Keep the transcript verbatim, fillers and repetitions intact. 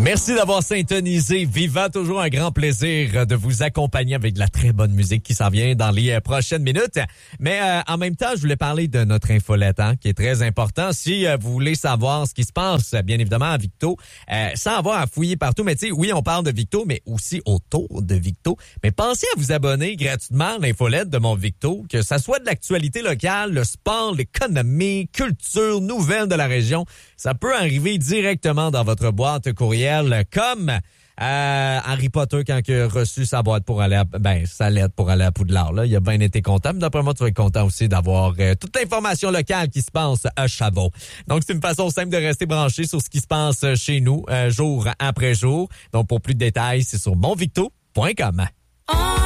Merci d'avoir syntonisé. Vivant, toujours un grand plaisir de vous accompagner avec de la très bonne musique qui s'en vient dans les prochaines minutes. Mais euh, en même temps, je voulais parler de notre infolette, hein, qui est très important. Si euh, vous voulez savoir ce qui se passe, bien évidemment, à Victo, euh, sans avoir à fouiller partout, mais tu sais, oui, on parle de Victo, mais aussi autour de Victo. Mais pensez à vous abonner gratuitement à l'infolette de mon Victo, que ça soit de l'actualité locale, le sport, l'économie, culture, nouvelles de la région. Ça peut arriver directement dans votre boîte courriel. Comme euh, Harry Potter quand il a reçu sa boîte pour aller à, ben sa lettre pour aller à Poudlard. Là, il a bien été content. Mais d'après moi, tu vas être content aussi d'avoir euh, toute l'information locale qui se passe à Chavon. Donc, c'est une façon simple de rester branché sur ce qui se passe chez nous, euh, jour après jour. Donc, pour plus de détails, c'est sur mon victo point com.